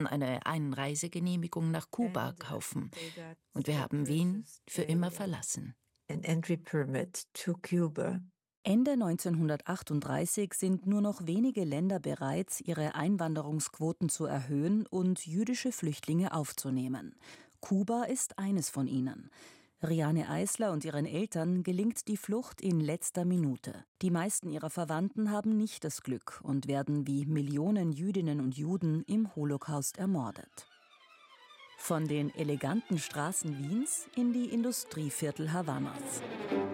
eine Einreisegenehmigung nach Kuba kaufen. Und wir haben Wien für immer verlassen. Ende 1938 sind nur noch wenige Länder bereit, ihre Einwanderungsquoten zu erhöhen und jüdische Flüchtlinge aufzunehmen. Kuba ist eines von ihnen. Riane Eisler und ihren Eltern gelingt die Flucht in letzter Minute. Die meisten ihrer Verwandten haben nicht das Glück und werden wie Millionen Jüdinnen und Juden im Holocaust ermordet. Von den eleganten Straßen Wiens in die Industrieviertel Havannas.